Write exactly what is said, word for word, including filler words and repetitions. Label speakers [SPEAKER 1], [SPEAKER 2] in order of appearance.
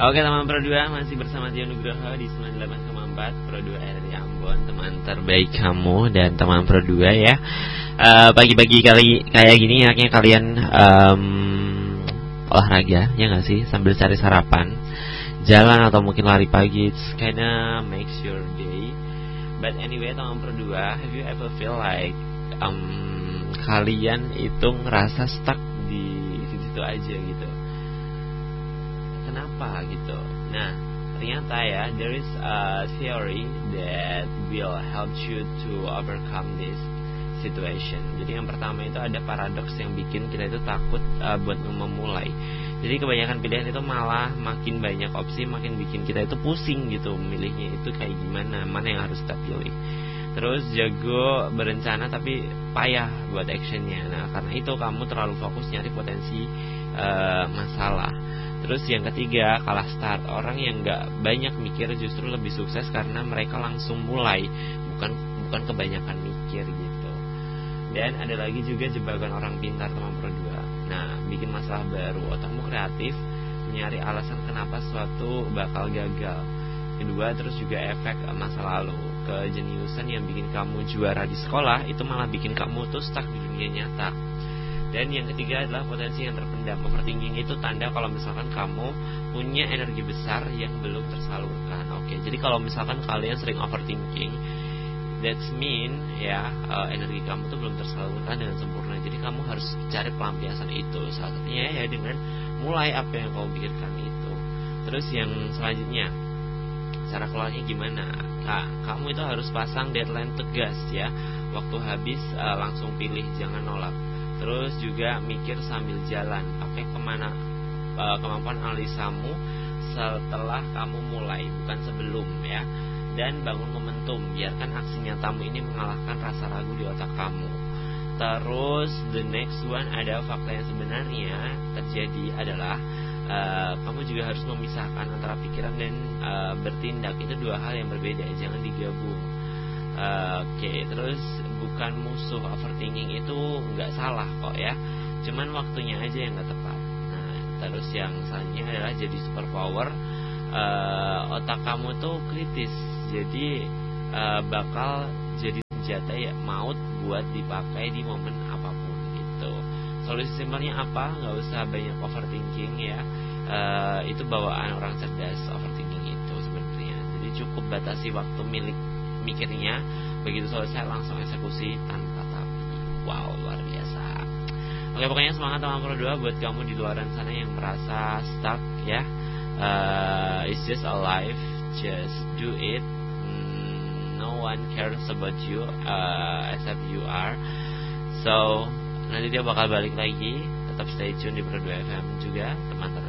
[SPEAKER 1] Oke teman Pro dua, masih bersama Tio Nugroho di sembilan puluh delapan koma empat Pro dua R R I Ambon, teman terbaik kamu dan teman Pro dua ya. uh, Pagi-pagi kali kayak gini enaknya kalian um, olahraga, ya gak sih? Sambil cari sarapan, jalan atau mungkin lari pagi. It's kinda makes your day. But anyway teman Pro dua, have you ever feel like um, kalian itu ngerasa stuck di situ aja gitu? Kenapa gitu? Nah, ternyata ya, there is a theory that will help you to overcome this situation. Jadi yang pertama itu ada paradoks yang bikin kita itu takut uh, buat memulai. Jadi kebanyakan pilihan itu malah makin banyak opsi, makin bikin kita itu pusing gitu memilihnya itu kayak gimana, mana yang harus kita pilih. Terus jago berencana tapi payah buat actionnya. Nah karena itu kamu terlalu fokus nyari potensi uh, masalah. Terus yang ketiga, kalah start. Orang yang gak banyak mikir justru lebih sukses karena mereka langsung mulai, bukan bukan kebanyakan mikir gitu. Dan ada lagi juga jebakan orang pintar teman Pro dua. Nah, bikin masalah baru. Otakmu kreatif, mencari alasan kenapa suatu bakal gagal. Kedua, terus juga efek masa lalu. Kejeniusan yang bikin kamu juara di sekolah itu malah bikin kamu tuh stuck di dunia nyata. Dan yang ketiga adalah potensi yang terpendam. Overthinking itu tanda kalau misalkan kamu punya energi besar yang belum tersalurkan. Oke, jadi kalau misalkan kalian sering overthinking, that's mean ya uh, energi kamu tuh belum tersalurkan dengan sempurna. Jadi kamu harus cari pelampiasan itu. Salah satunya ya dengan mulai apa yang kamu pikirkan itu. Terus yang selanjutnya, cara keluarnya gimana? Nah, kamu itu harus pasang deadline tegas ya. Waktu habis uh, langsung pilih, jangan nolak. Terus juga mikir sambil jalan, pakai kemana uh, kemampuan analisamu setelah kamu mulai, bukan sebelum ya. Dan bangun momentum, biarkan aksi nyatamu ini mengalahkan rasa ragu di otak kamu. Terus the next one ada fakta yang sebenarnya terjadi adalah uh, kamu juga harus memisahkan antara pikiran dan uh, bertindak. Itu dua hal yang berbeda, jangan digabung. uh, Oke, okay. Terus bukan musuh. Overthinking itu nggak salah kok ya, cuman waktunya aja yang nggak tepat. Nah, terus yang selanjutnya adalah jadi superpower. uh, Otak kamu tuh kritis, jadi uh, bakal jadi senjata ya maut buat dipakai di momen apapun gitu. Solusi simpelnya apa? Nggak usah banyak overthinking ya. uh, Itu bawaan orang cerdas overthinking itu sebenarnya. Jadi cukup batasi waktu milik mikirnya, begitu selesai langsung eksekusi tanpa tapi. Wow, luar biasa. Oke, pokoknya semangat teman Pro dua buat kamu di luar sana yang merasa stuck ya. uh, It's just a life, just do it. mm, No one cares about you uh, except you are. So nanti dia bakal balik lagi. Tetap stay tune di Pro dua F M juga, teman